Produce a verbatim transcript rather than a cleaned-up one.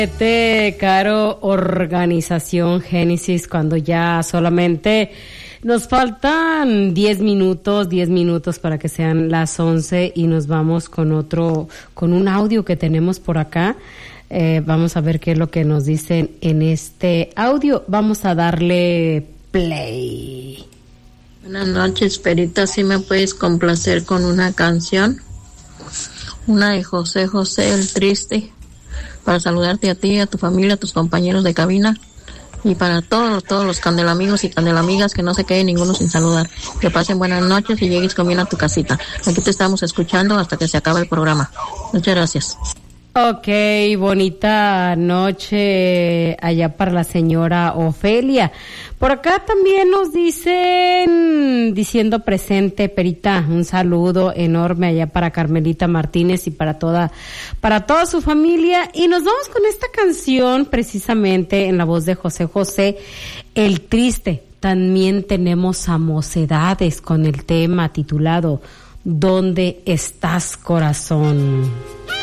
Caro Organización Génesis, cuando ya solamente nos faltan diez minutos, diez minutos para que sean las once y nos vamos con otro, con un audio que tenemos por acá. Eh, vamos a ver qué es lo que nos dicen en este audio. Vamos a darle play. Buenas noches, Perita. ¿Sí me puedes complacer con una canción? Una de José José, El Triste, para saludarte a ti, a tu familia, a tus compañeros de cabina y para todos, todos los candelamigos y candelamigas, que no se quede ninguno sin saludar. Que pasen buenas noches y llegues con bien a tu casita. Aquí te estamos escuchando hasta que se acabe el programa. Muchas gracias. Ok, bonita noche allá para la señora Ofelia. Por acá también nos dicen, diciendo presente, Perita, un saludo enorme allá para Carmelita Martínez y para toda, para toda su familia. Y nos vamos con esta canción precisamente en la voz de José José, El Triste. También tenemos a Mocedades con el tema titulado ¿Dónde estás, corazón?